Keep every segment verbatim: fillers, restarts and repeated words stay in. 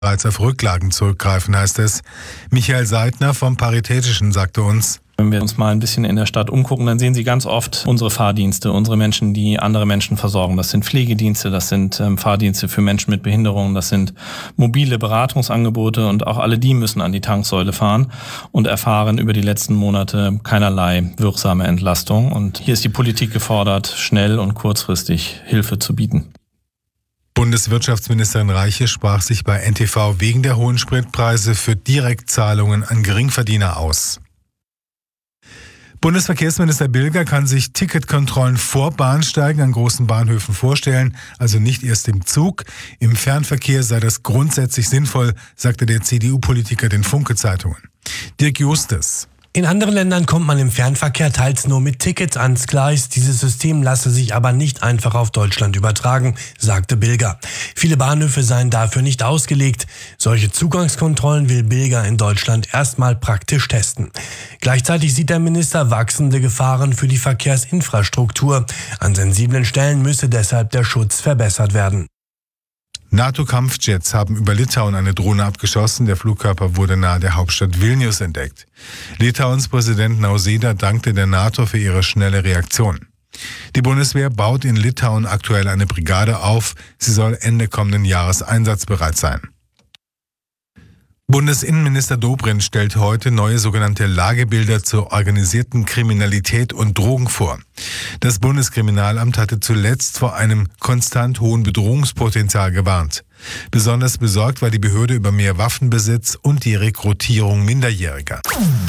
bereits auf Rücklagen zurückgreifen, heißt es. Michael Seidner vom Paritätischen sagte uns: Wenn wir uns mal ein bisschen in der Stadt umgucken, dann sehen Sie ganz oft unsere Fahrdienste, unsere Menschen, die andere Menschen versorgen. Das sind Pflegedienste, das sind ähm, Fahrdienste für Menschen mit Behinderungen, das sind mobile Beratungsangebote, und auch alle die müssen an die Tanksäule fahren und erfahren über die letzten Monate keinerlei wirksame Entlastung. Und hier ist die Politik gefordert, schnell und kurzfristig Hilfe zu bieten. Bundeswirtschaftsministerin Reiche sprach sich bei N T V wegen der hohen Spritpreise für Direktzahlungen an Geringverdiener aus. Bundesverkehrsminister Bilger kann sich Ticketkontrollen vor Bahnsteigen an großen Bahnhöfen vorstellen, also nicht erst im Zug. Im Fernverkehr sei das grundsätzlich sinnvoll, sagte der C D U-Politiker den Funke-Zeitungen. Dirk Justus: In anderen Ländern kommt man im Fernverkehr teils nur mit Tickets ans Gleis. Dieses System lasse sich aber nicht einfach auf Deutschland übertragen, sagte Bilger. Viele Bahnhöfe seien dafür nicht ausgelegt. Solche Zugangskontrollen will Bilger in Deutschland erstmal praktisch testen. Gleichzeitig sieht der Minister wachsende Gefahren für die Verkehrsinfrastruktur. An sensiblen Stellen müsse deshalb der Schutz verbessert werden. NATO-Kampfjets haben über Litauen eine Drohne abgeschossen. Der Flugkörper wurde nahe der Hauptstadt Vilnius entdeckt. Litauens Präsident Nausėda dankte der NATO für ihre schnelle Reaktion. Die Bundeswehr baut in Litauen aktuell eine Brigade auf. Sie soll Ende kommenden Jahres einsatzbereit sein. Bundesinnenminister Dobrindt stellt heute neue sogenannte Lagebilder zur organisierten Kriminalität und Drogen vor. Das Bundeskriminalamt hatte zuletzt vor einem konstant hohen Bedrohungspotenzial gewarnt. Besonders besorgt war die Behörde über mehr Waffenbesitz und die Rekrutierung Minderjähriger.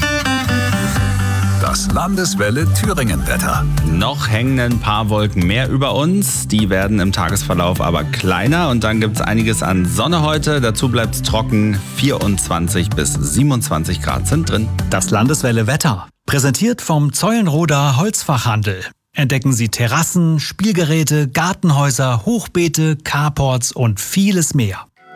Das Landeswelle Thüringen-Wetter. Noch hängen ein paar Wolken mehr über uns. Die werden im Tagesverlauf aber kleiner. Und dann gibt es einiges an Sonne heute. Dazu bleibt es trocken. vierundzwanzig bis siebenundzwanzig Grad sind drin. Das Landeswelle Wetter. Präsentiert vom Zeulenroda Holzfachhandel. Entdecken Sie Terrassen, Spielgeräte, Gartenhäuser, Hochbeete, Carports und vieles mehr.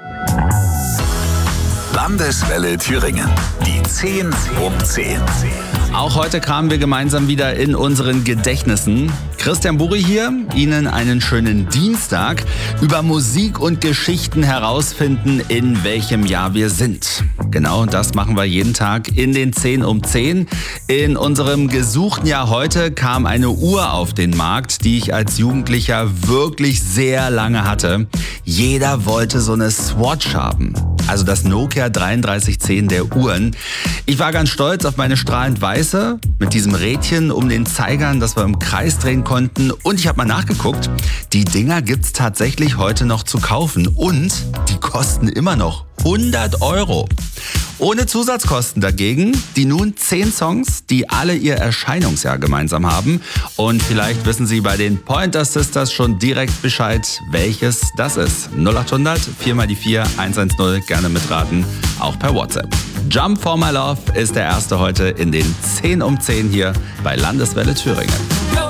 Landeswelle Thüringen. Die zehn um zehn. Auch heute kamen wir gemeinsam wieder in unseren Gedächtnissen. Christian Burri hier, Ihnen einen schönen Dienstag. Über Musik und Geschichten herausfinden, in welchem Jahr wir sind. Genau das machen wir jeden Tag in den zehn um zehn. In unserem gesuchten Jahr heute kam eine Uhr auf den Markt, die ich als Jugendlicher wirklich sehr lange hatte. Jeder wollte so eine Swatch haben. Also das Nokia dreiunddreißig zehn der Uhren. Ich war ganz stolz auf meine strahlend weiße mit diesem Rädchen um den Zeigern, das wir im Kreis drehen konnten. Und ich habe mal nachgeguckt, die Dinger gibt's tatsächlich heute noch zu kaufen. Und die kosten immer noch hundert Euro. Ohne Zusatzkosten dagegen die nun zehn Songs, die alle ihr Erscheinungsjahr gemeinsam haben. Und vielleicht wissen Sie bei den Pointer Sisters schon direkt Bescheid, welches das ist. null acht hundert vier mal die vier eins eins null, gerne mitraten, auch per WhatsApp. Jump for My Love ist der erste heute in den zehn um zehn hier bei Landeswelle Thüringen.